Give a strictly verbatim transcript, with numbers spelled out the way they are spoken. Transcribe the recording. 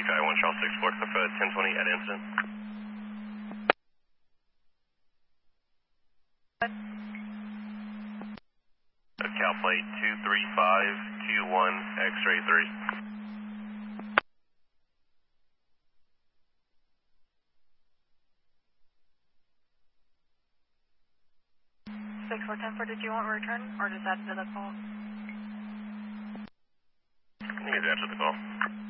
Sky one Charles six four, cliff uh, ten twenty at incident. What? Cal plate two three five two one X-ray three. six four ten four, did you want a return or just add to the call? You can answer the call.